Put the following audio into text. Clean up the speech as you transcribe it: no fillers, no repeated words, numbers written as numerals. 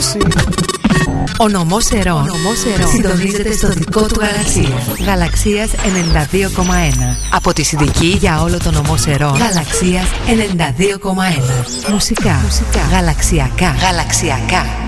Ο νομός Ερών συντονίζεται στο δικό του Γαλαξίας. Γαλαξίας 92,1. Από τη Συνδική για όλο το νομό Ερών. Γαλαξίας 92,1. Μουσικά. Γαλαξιακά.